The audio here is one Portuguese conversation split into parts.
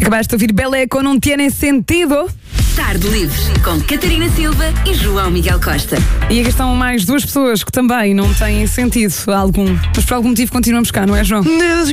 Acabaste de ouvir Beleco, não tiene sentido. Tarde Livre, com Catarina Silva e João Miguel Costa. E aqui estão mais duas pessoas que também não têm sentido algum. Mas por algum motivo continuamos cá, não é, João?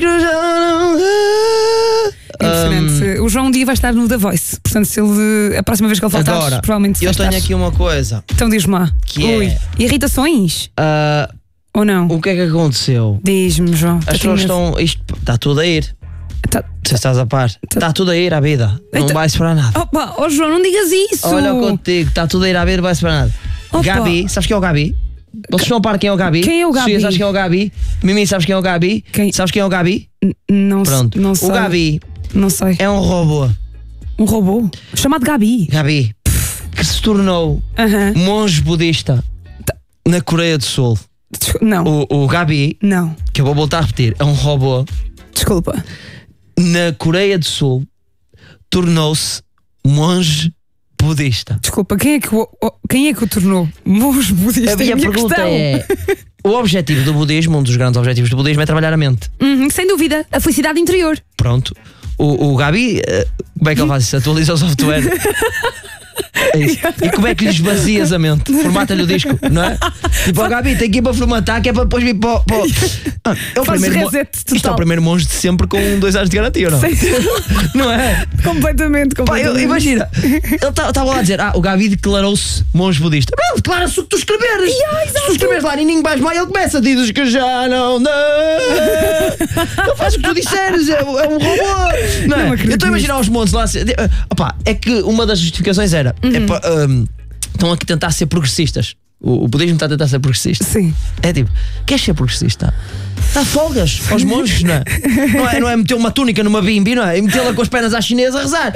Impressionante. O João um dia vai estar no The Voice. Portanto, se ele, a próxima vez que ele voltar, Agora, provavelmente eu vai tenho estar. aqui uma coisa. Então diz-me lá. Que é- Irritações? Ou não? O que é que aconteceu? Diz-me, João. As pessoas estão. Isto está tudo a ir. Tá- Se estás a par. Está tudo a ir à vida. Não Então- vai esperar nada. Opa, oh João, não digas isso. Olha contigo, está tudo a ir à vida, não vai esperar nada. Opa. Gabi, sabes quem é o Gabi? Vocês estão a par quem é o Gabi? Quem é o Gabi? Sofia, sabes quem é o Gabi? Mimi, sabes quem é o Gabi? Quem? Sabes quem é o Gabi? Não, Pronto. não sei. O Gabi Não sei. é um robô. Um robô? Chamado Gabi. Gabi, que se tornou Aham. monge budista na Coreia do Sul. Não. O Gabi, Não. que eu vou voltar a repetir, é um robô. Desculpa. Na Coreia do Sul tornou-se monge budista. Desculpa, quem é que o tornou monge budista? A minha pergunta questão. é: o objetivo do budismo, um dos grandes objetivos do budismo é trabalhar a mente. Sem dúvida, a felicidade interior. Pronto. O Gabi, como é que ele faz isso? Atualiza o software. É isso. E como é que lhe esvazias a mente? Formata-lhe o disco, não é? Tipo, o Gabi tem que ir para formatar, que é para depois vir para. É o Faz primeiro reset total. Isto é o primeiro monge de sempre com 2 anos de garantia, não? Não é? Completamente. Pá, imagina, ele estava lá a dizer: o Gabi declarou-se monge budista. Não, declara-se o que tu escreveres. Se tu escreveres lá Nininho vais mal, ele começa: dizes que já não dá. Ele faz o que tu disseres, é um robô. Não é? Eu estou a imaginar os montes lá. Opá, é que uma das justificações era: estão aqui a tentar ser progressistas. O budismo está a tentar ser progressista. Sim. É tipo, queres ser progressista? Dá folgas aos monges, não é? Não é meter uma túnica numa bimbi, não é? E metê-la com as pernas à chinesa a rezar.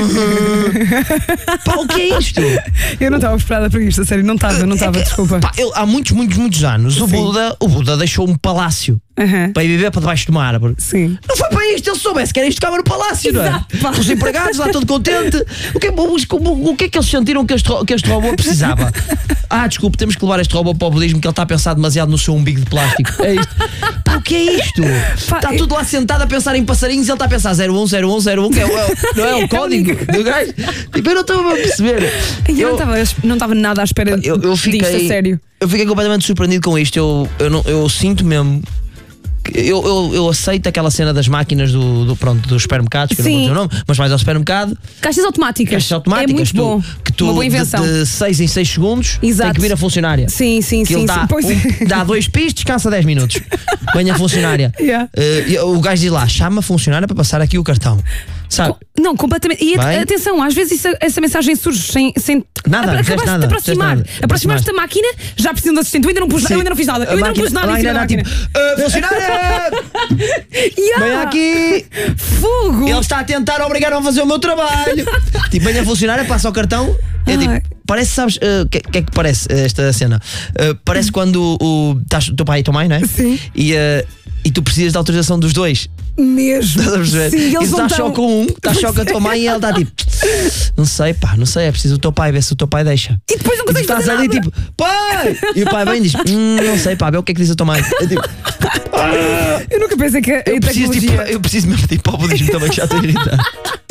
Pá, o que é isto? Eu não estava preparada para isto, a sério, não estava, desculpa. Pá, há muitos anos o Buda deixou um palácio para ir viver para debaixo de uma árvore. Sim. Não foi para isto, ele soubesse que era isto que ficava no palácio, não é? Exato, pá. Os empregados lá todo contente. O que é que eles sentiram que este robô precisava? Desculpe, temos que levar este robô para o budismo, que ele está a pensar demasiado no seu umbigo de plástico. É isto. Pá, o que é isto? Está tudo lá sentado a pensar em passarinhos e ele está a pensar 010101, que não é o código do gajo. Tipo, eu não estava a perceber. Eu não estava nada à espera disto, a sério. Eu fiquei completamente surpreendido com isto. Eu sinto mesmo. Eu aceito aquela cena das máquinas dos supermercados, que eu não vou dizer o nome, mas vais ao supermercado. Caixas automáticas. É muito bom. Que tu uma boa invenção. De 6 em 6 segundos tem que vir a funcionária. Sim. Ele dá 2 pis, descansa 10 minutos. Vem a funcionária. Yeah. O gajo diz lá: chama a funcionária para passar aqui o cartão. Sabe? Não, completamente. E atenção, às vezes essa mensagem surge sem nada. Acabaste de aproximar. Aproximaste da máquina, já precisam de assistente. Eu ainda não fiz nada. Eu ainda não pus nada em cima da máquina. Funcionária! Vem aqui! Fogo! Ele está a tentar obrigar-me a fazer o meu trabalho. Tipo, vem a funcionária, passa o cartão. É tipo, parece, sabes, o que é que parece esta cena? Parece quando estás o teu pai e a tua mãe, não é? Sim. E tu precisas da autorização dos dois. Mesmo. Sim, e estás só com estás só com a tua mãe e ela está tipo: não sei, é preciso o teu pai, ver se o teu pai deixa. E depois não consegues fazer estás ali nada. tipo: pai! E o pai vem e diz: não sei, vê o que é que diz a tua mãe. É tipo, eu nunca pensei que eu preciso mesmo de ir para o budismo também, que já estou a irritar.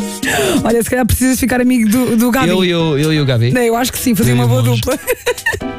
Olha, se calhar precisas ficar amigo do Gabi. Eu e o Gabi. Eu acho que sim, fazer uma boa dupla.